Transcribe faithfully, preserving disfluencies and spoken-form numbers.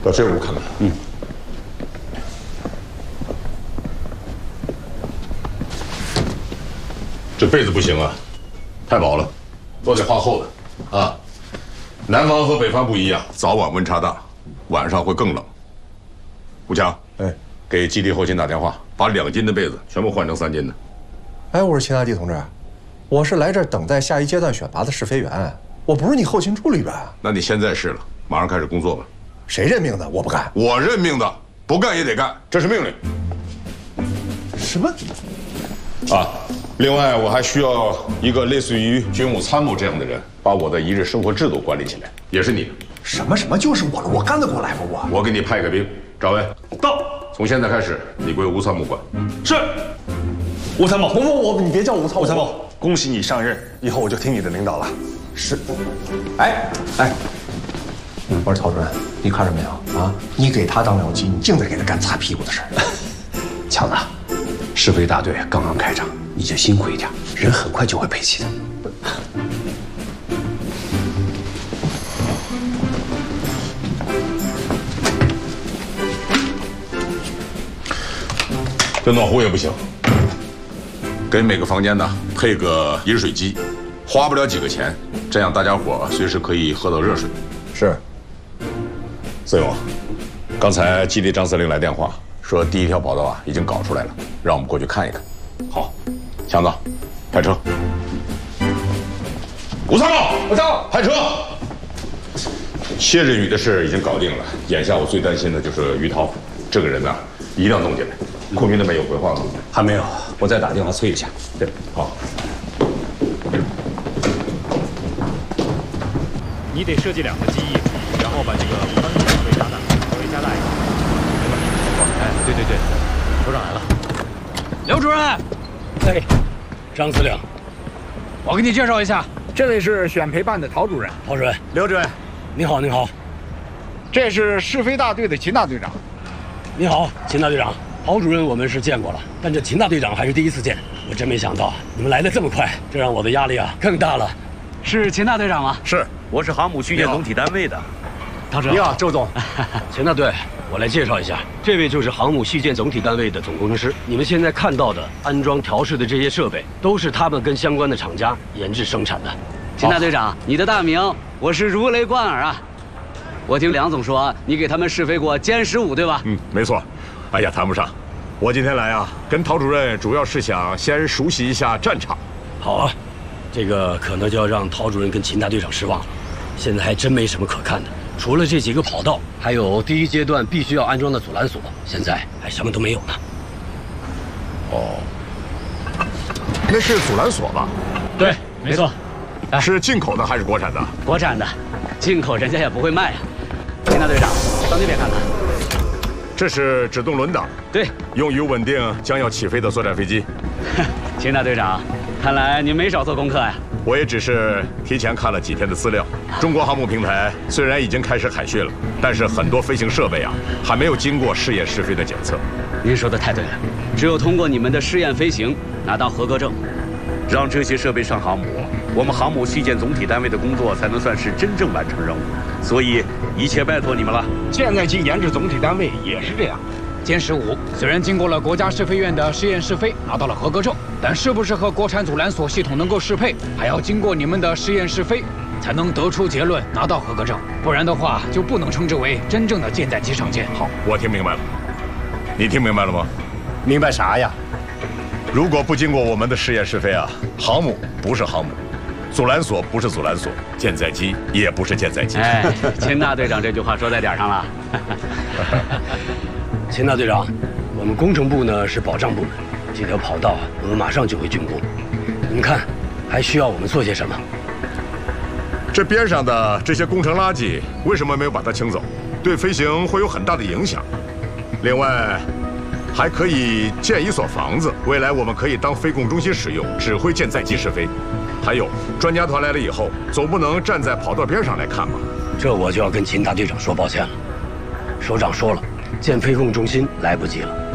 到这屋看看。嗯。这被子不行啊，太薄了，都得画厚的啊。南方和北方不一样，早晚温差大，晚上会更冷。吴强，哎，给基地后勤打电话，把两斤的被子全部换成三斤的。 哎，我是秦大地同志，我是来这儿等待下一阶段选拔的试飞员，我不是你后勤助理吧？那你现在是了，马上开始工作吧。 谁任命的？我不干。 我任命的，不干也得干，这是命令。 什么？ 啊！另外，我还需要一个类似于军务参谋这样的人，把我的一日生活制度管理起来，也是你的。 什么什么就是我了，我干得过来吗？我我给你派个兵，赵薇到。从现在开始，你归吴参谋管。 是。吴参谋， 我我我，你别叫吴参谋。 吴参谋，恭喜你上任，以后我就听你的领导了。 是。哎哎，我说曹主任，你看着没有啊？你给他当僚机，你净得给他干擦屁股的事儿。 强子，试飞大队刚刚开场，你就辛苦一点，人很快就会配齐的。 这暖壶也不行，给每个房间呢配个饮水机，花不了几个钱，这样大家伙随时可以喝到热水。 是。 司勇，刚才基地张司令来电话说第一条跑道啊已经搞出来了，让我们过去看一看。好，强子，派车。吴参谋， 吴参谋， 派车。谢振宇的事已经搞定了，眼下我最担心的就是于涛这个人呢，一定要弄进来。空军那边有回话吗？ 还没有，我再打电话催一下。 对，好。 你得设计两个机翼，然后把这个宽度稍微加大，稍微加大一点。哎，对对对，首长来了。 刘主任， 哎， 张司令，我给你介绍一下， 这位是选培办的陶主任。 陶主任， 刘主任， 你好，你好。 这是试飞大队的秦大队长。 你好，秦大队长。陶主任我们是见过了，但这秦大队长还是第一次见，我真没想到你们来的这么快，这让我的压力啊更大了。 是秦大队长吗？ 是， 我是航母续建总体单位的。 陶指导。 你好，周总。 秦大队，我来介绍一下，这位就是航母续建总体单位的总工程师。你们现在看到的安装调试的这些设备，都是他们跟相关的厂家研制生产的。 秦大队长，你的大名我是如雷贯耳啊！我听梁总说，你给他们试飞过歼十五，对吧？ 嗯，没错。哎呀，谈不上。我今天来啊，跟陶主任主要是想先熟悉一下战场。 好啊，这个可能就要让陶主任跟秦大队长失望了。现在还真没什么可看的，除了这几个跑道，还有第一阶段必须要安装的阻拦索，现在还什么都没有呢。 哦，那是阻拦索吧？ 对，没错。 是进口的还是国产的？ 国产的，进口人家也不会卖呀。秦大队长，到那边看看。 这是指动轮挡， 对， 用于稳定将要起飞的作战飞机。 秦大队长，看来您没少做功课呀。 我也只是提前看了几天的资料。中国航母平台虽然已经开始海训了，但是很多飞行设备啊还没有经过试验试飞的检测。 您说的太对了，只有通过你们的试验飞行，拿到合格证，让这些设备上航母，我们航母续建总体单位的工作才能算是真正完成任务。所以一切拜托你们了。 现在机研制总体单位也是这样。歼十五虽然经过了国家试飞院的试验试飞，拿到了合格证，但是不是和国产阻拦索系统能够适配，还要经过你们的试验试飞，才能得出结论，拿到合格证。不然的话，就不能称之为真正的舰载机上舰。 好，我听明白了。你听明白了吗？ 明白啥呀？ 如果不经过我们的试验试飞啊，航母不是航母。阻拦索不是阻拦索，舰载机也不是舰载机。 哎，秦大队长这句话说在点上了。 秦大队长，我们工程部呢是保障部门，这条跑道啊，我们马上就会竣工。你们看，还需要我们做些什么？ 这边上的这些工程垃圾，为什么没有把它清走？对飞行会有很大的影响。另外，还可以建一所房子，未来我们可以当飞控中心使用，指挥舰载机试飞。还有，专家团来了以后，总不能站在跑道边上来看吧？ 这我就要跟秦大队长说抱歉了。首长说了，建飞控中心来不及了。